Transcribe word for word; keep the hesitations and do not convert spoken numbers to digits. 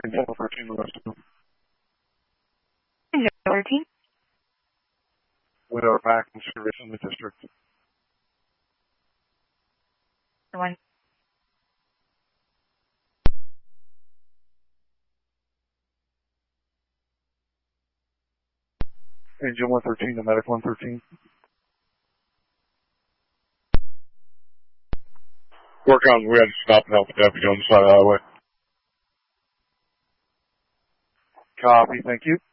Engine one thirteen, the rest of them. Engine thirteen. We are back in service in the district. One. Engine one thirteen to Medic one thirteen. Work on, we had to stop and help the deputy on the side of the highway. Copy, thank you.